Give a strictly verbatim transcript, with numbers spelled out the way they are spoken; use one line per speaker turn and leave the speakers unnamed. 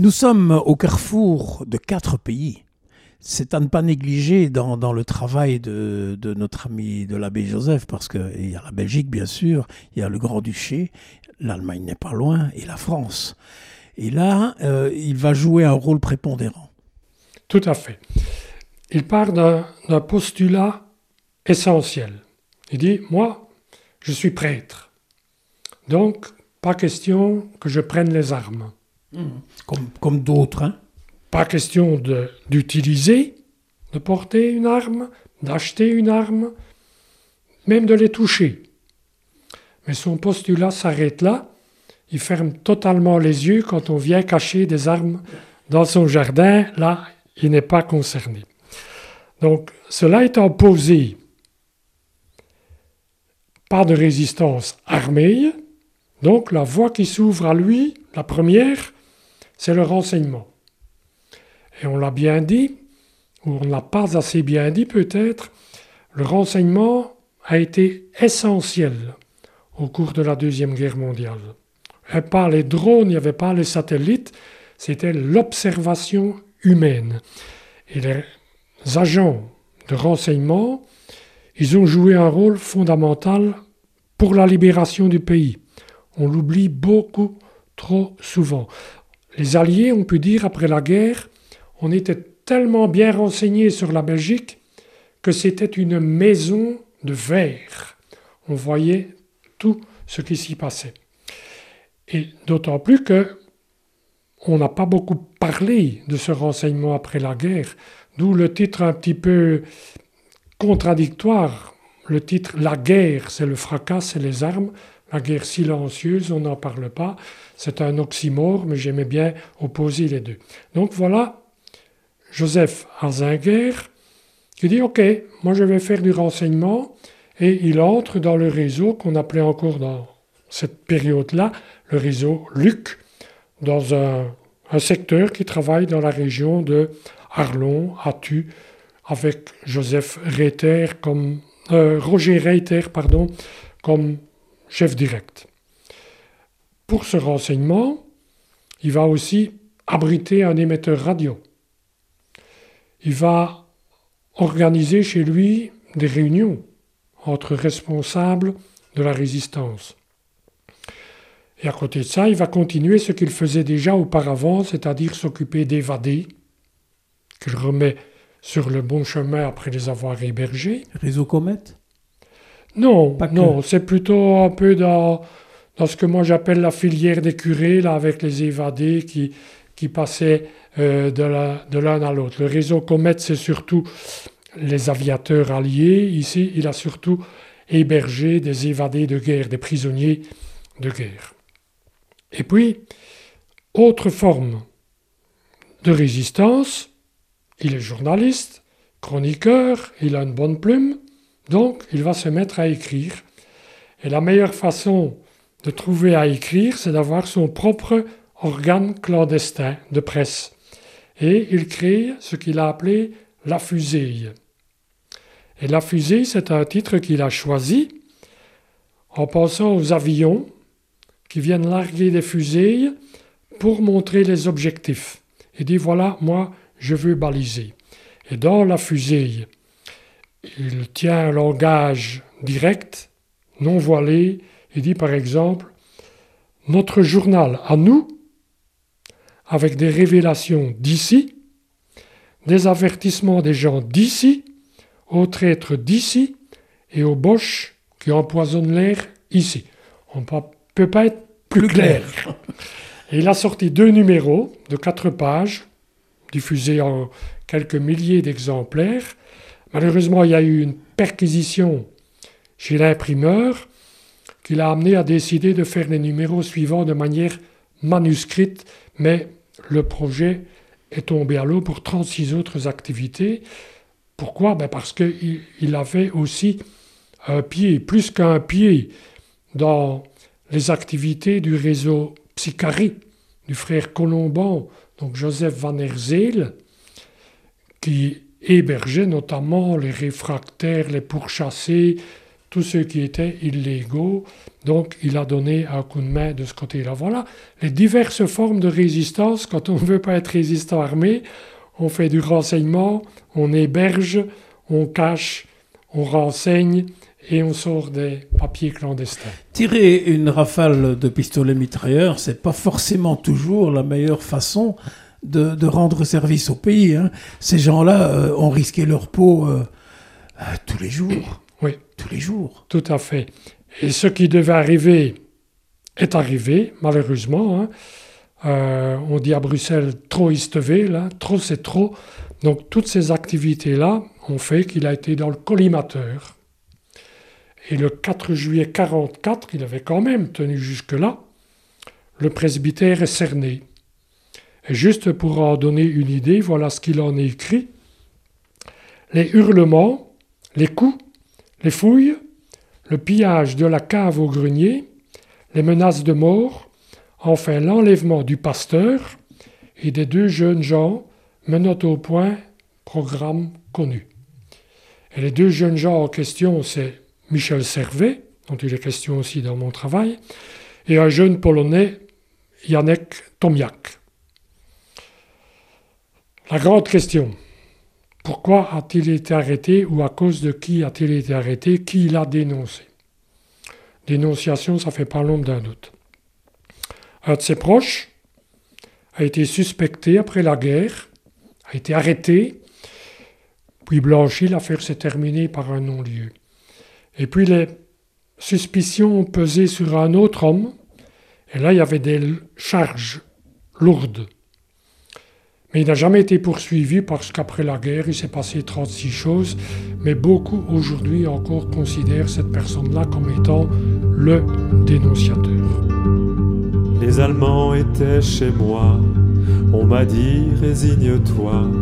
Nous sommes au carrefour de quatre pays. C'est à ne pas négliger dans, dans le travail de, de notre ami de l'abbé Joseph, parce qu'il y a la Belgique, bien sûr, il y a le Grand-Duché, l'Allemagne n'est pas loin, et la France. Et là, euh, il va jouer un rôle prépondérant.
Tout à fait. Il part d'un, d'un postulat essentiel. Il dit, moi, je suis prêtre. Donc, pas question que je prenne les armes.
Mmh. Comme, comme d'autres, hein.
Pas question de, d'utiliser, de porter une arme, d'acheter une arme, même de les toucher. Mais son postulat s'arrête là. Il ferme totalement les yeux quand on vient cacher des armes dans son jardin. Là, il n'est pas concerné. Donc, cela étant posé, pas de résistance armée. Donc, la voie qui s'ouvre à lui, la première, c'est le renseignement. Et on l'a bien dit, ou on ne l'a pas assez bien dit peut-être, le renseignement a été essentiel au cours de la Deuxième Guerre mondiale. Il n'y avait pas les drones, il n'y avait pas les satellites, c'était l'observation humaine. Et les agents de renseignement, ils ont joué un rôle fondamental pour la libération du pays. On l'oublie beaucoup trop souvent. Les Alliés, on peut dire, après la guerre, on était tellement bien renseignés sur la Belgique que c'était une maison de verre. On voyait tout ce qui s'y passait. Et d'autant plus que on n'a pas beaucoup parlé de ce renseignement après la guerre, d'où le titre un petit peu contradictoire. Le titre « La guerre, c'est le fracas, c'est les armes ». La guerre silencieuse, on n'en parle pas. C'est un oxymore, mais j'aimais bien opposer les deux. Donc voilà Joseph Ratzinger qui dit « Ok, moi je vais faire du renseignement » et il entre dans le réseau qu'on appelait encore dans cette période-là le réseau L U C, dans un, un secteur qui travaille dans la région de Arlon, Attu, avec Joseph Reiter comme, euh, Roger Reiter pardon, comme chef direct. Pour ce renseignement, il va aussi abriter un émetteur radio. Il va organiser chez lui des réunions entre responsables de la résistance. Et à côté de ça, il va continuer ce qu'il faisait déjà auparavant, c'est-à-dire s'occuper d'évadés, qu'il remet sur le bon chemin après les avoir hébergés.
Réseau Comet ?
Non,
Pas que.
non, c'est plutôt un peu dans, dans ce que moi j'appelle la filière des curés, là, avec les évadés qui, qui passaient euh, de, la, de l'un à l'autre. Le réseau Comet, c'est surtout les aviateurs alliés. Ici, il a surtout hébergé des évadés de guerre, des prisonniers de guerre. Et puis, autre forme de résistance, il est journaliste, chroniqueur, il a une bonne plume, donc il va se mettre à écrire. Et la meilleure façon de trouver à écrire, c'est d'avoir son propre organe clandestin de presse. Et il crée ce qu'il a appelé La Fusée. Et La Fusée, c'est un titre qu'il a choisi en pensant aux avions qui viennent larguer des fusées pour montrer les objectifs. Il dit, voilà, moi, je veux baliser. Et dans La Fusée, il tient un langage direct, non voilé. Il dit, par exemple, notre journal à nous, avec des révélations d'ici, des avertissements des gens d'ici, aux traîtres d'ici et aux boches qui empoisonnent l'air ici. On ne peut pas être plus, plus clair. clair. Et il a sorti deux numéros de quatre pages, diffusés en quelques milliers d'exemplaires. Malheureusement, il y a eu une perquisition chez l'imprimeur qui l'a amené à décider de faire les numéros suivants de manière manuscrite, mais le projet est tombé à l'eau pour trente-six autres activités. Pourquoi ? Ben parce qu'il il avait aussi un pied, plus qu'un pied, dans les activités du réseau Psychari, du frère Colomban, donc Joseph Van Herzeel, qui hébergeait notamment les réfractaires, les pourchassés, tous ceux qui étaient illégaux. Donc, il a donné un coup de main de ce côté-là. Voilà les diverses formes de résistance. Quand on ne veut pas être résistant armé, on fait du renseignement, on héberge, on cache, on renseigne et on sort des papiers clandestins.
Tirer une rafale de pistolet mitrailleur, c'est pas forcément toujours la meilleure façon de, de rendre service au pays. Hein. Ces gens-là euh, ont risqué leur peau euh, euh, tous les jours.
Oui.
Tous les jours.
Tout à fait. Et ce qui devait arriver est arrivé, malheureusement. Hein. Euh, on dit à Bruxelles, trop istevé, là, trop c'est trop. Donc toutes ces activités-là ont fait qu'il a été dans le collimateur. Et le quatre juillet quarante-quatre, il avait quand même tenu jusque-là, le presbytère est cerné. Et juste pour en donner une idée, voilà ce qu'il en est écrit. Les hurlements, les coups, les fouilles, le pillage de la cave au grenier, les menaces de mort, enfin l'enlèvement du pasteur et des deux jeunes gens menottent au point programme connu. Et les deux jeunes gens en question, c'est Michel Servet, dont il est question aussi dans mon travail, et un jeune Polonais, Janek Tomiak. La grande question, pourquoi a-t-il été arrêté ou à cause de qui a-t-il été arrêté, qui l'a dénoncé? Dénonciation, ça fait pas l'ombre d'un doute. Un de ses proches a été suspecté après la guerre, a été arrêté, puis blanchi, l'affaire s'est terminée par un non-lieu. Et puis les suspicions ont pesé sur un autre homme, et là il y avait des charges lourdes. Mais il n'a jamais été poursuivi parce qu'après la guerre, il s'est passé trente-six choses, mais beaucoup aujourd'hui encore considèrent cette personne-là comme étant le dénonciateur.
Les Allemands étaient chez moi, on m'a dit résigne-toi.